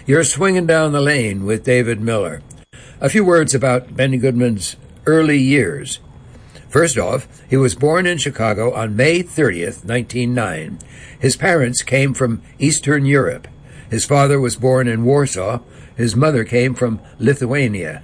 You're swinging down the lane with David Miller. A few words about Benny Goodman's early years. First off, he was born in Chicago on May 30th, 1909. His parents came from Eastern Europe. His father was born in Warsaw. His mother came from Lithuania.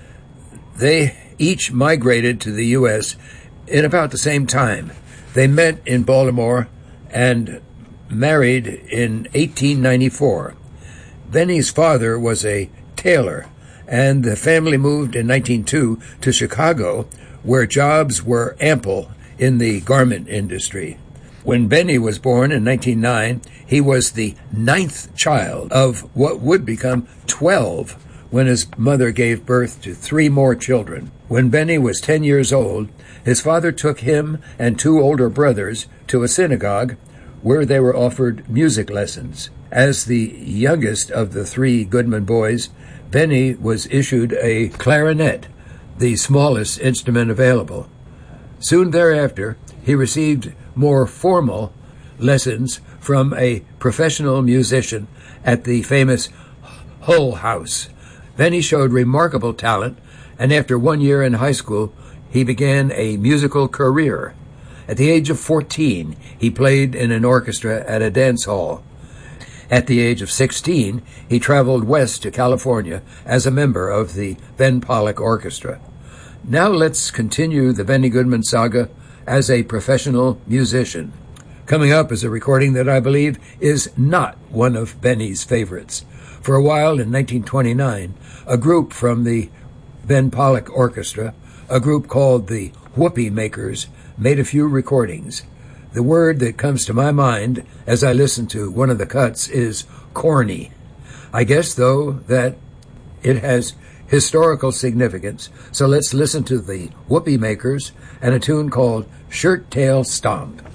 They each migrated to the U.S. in about the same time. They met in Baltimore and married in 1894. Benny's father was a tailor, and the family moved in 1902 to Chicago, where jobs were ample in the garment industry. When Benny was born in 1909, he was the 9th child of what would become 12 when his mother gave birth to 3 more children. When Benny was 10 years old, his father took him and 2 older brothers to a synagogue where they were offered music lessons. As the youngest of the 3 Goodman boys, Benny was issued a clarinet, the smallest instrument available. Soon thereafter, he received more formal lessons from a professional musician at the famous Hull House. Benny showed remarkable talent, and after 1 year in high school, he began a musical career. At the age of 14, he played in an orchestra at a dance hall. At the age of 16, he traveled west to California as a member of the Ben Pollock Orchestra. Now let's continue the Benny Goodman saga as a professional musician. Coming up is a recording that I believe is not one of Benny's favorites. For a while in 1929, a group from the Ben Pollock Orchestra, a group called the Whoopee Makers, made a few recordings. The word that comes to my mind as I listen to one of the cuts is corny. I guess, though, that it has historical significance, so let's listen to the Whoopee Makers and a tune called Shirt Tail Stomp.